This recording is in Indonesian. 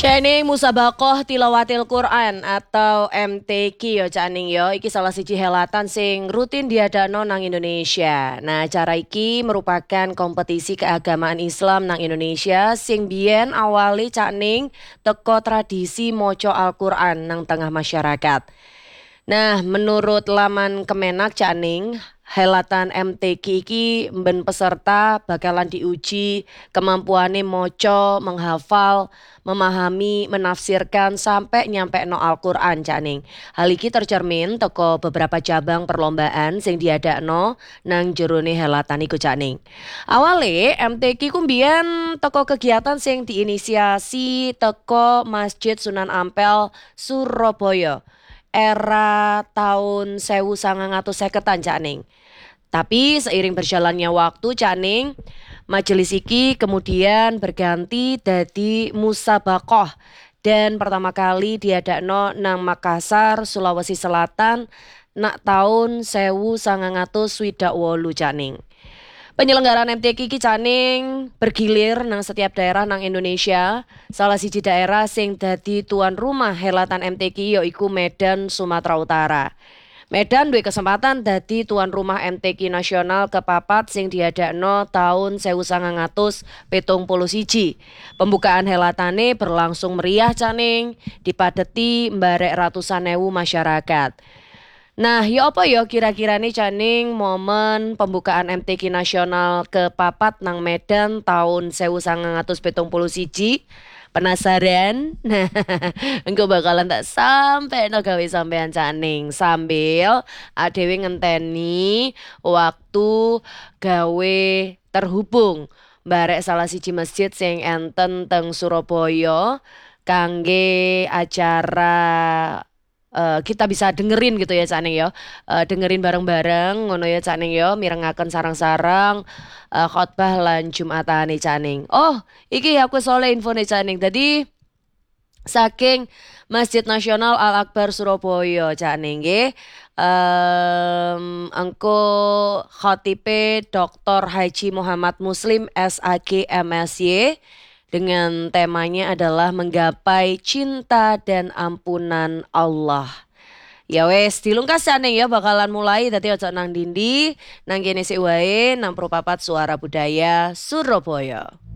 Caning Musabakoh Tilawatil Quran atau MTQ ya Caning yo iki salah siji helatan sing rutin diadakno nang Indonesia. Nah, acara iki merupakan kompetisi keagamaan Islam nang Indonesia sing biyen awali Caning teko tradisi maca Al-Qur'an nang tengah masyarakat. Nah, menurut laman Kemenak Caning, helatan MTQ iki ben peserta bakalan diuji kemampuane moco, menghafal, memahami, menafsirkan sampai nyampe no Al-Qur'an Caning. Hal iki tercermin teko beberapa cabang perlombaan sing diadakno nang jerone helatan iku Caning. Awale MTQ ku mbiyen teko kegiatan sing diinisiasi teko Masjid Sunan Ampel Surabaya era tahun 1950-an Cak Ning. Tapi seiring berjalannya waktu Cak Ning, majelis iki kemudian berganti dadi musabakoh dan pertama kali diadakno nang Makassar, Sulawesi Selatan nak tahun 1968 Cak Ning. Penyelenggaraan MTQ iki Caning bergilir nang setiap daerah nang Indonesia. Salah siji daerah sing dadi tuan rumah helatan MTQ yaiku Medan, Sumatera Utara. Medan duwe kesempatan dadi tuan rumah MTQ nasional kepapat sing diadakno tahun 1971. Pembukaan helatane berlangsung meriah Caning, dipadeti mbarek ratusan ewu masyarakat. Nah, ya apa ya kira-kira nih Caning momen pembukaan MTQ nasional ke papat nang Medan tahun 1971. Penasaran? Nah, engko bakalan tak sampai no gawe sampean Caning sambil adewe ngenteni waktu gawe terhubung barek salah siji masjid sing enten teng Surabaya kangge acara kita bisa dengerin gitu ya Cak Ning ya. Dengerin bareng-bareng ngono ya Cak Ning ya, mirengaken sarang-sarang khotbah lan Jumatane Cak Ning. Oh, iki aku soleh info nih Cak Ning. Dadi saking Masjid Nasional Al Akbar Surabaya Cak Ning nggih. Engko khotibe Dr. Haji Muhammad Muslim SAG MSY dengan temanya adalah menggapai cinta dan ampunan Allah. Ya wes, dilungkas Caning ya bakalan mulai dadi ojo nang dindi, nang kene sik wae nang Propapat Suara Budaya Surabaya.